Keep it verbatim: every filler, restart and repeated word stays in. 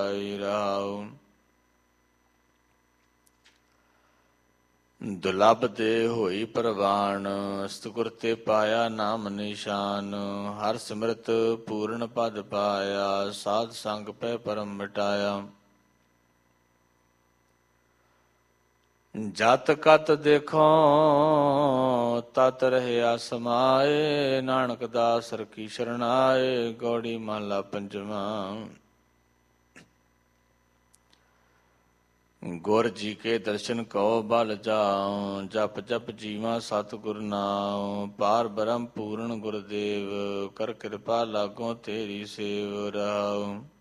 ਪਾਈ ਰਹਾਉ। ਦੁਲਭ ਤੇ ਹੋਈ ਪ੍ਰਵਾਨ, ਸਤਿਗੁਰ ਤੇ ਪਾਇਆ ਨਾਮ ਨਿਸ਼ਾਨ। ਹਰ ਸਿਮਰਤ ਪੂਰਨ ਪਦ ਪਾਇਆ, ਸਾਧ ਸੰਗ ਪੈ ਪਰਮ ਮਿਟਾਇਆ। ਜਤ ਕਤ ਦੇਖੋ ਤਤ ਰਹਿਆ ਸਮਾਏ, ਨਾਨਕ ਦਾਸਰ ਕੀ ਸ਼ਰਨਾਏ। ਗੌੜੀ ਮਹਲਾ ਪੰਜਵਾਂ। ਗੁਰ ਜੀ ਕੇ ਦਰਸ਼ਨ ਕਉ ਬਲ ਜਾਉ, ਜਪ ਜਪ ਜੀਵਾ ਸਤਿਗੁਰ ਨਾਉ। ਪਾਰ ਬ੍ਰਹਮ ਪੂਰਨ ਗੁਰਦੇਵ, ਕਰ ਕਿਰਪਾ ਲਾਗੋ ਤੇਰੀ ਸੇਵ ਰਹਾਉ।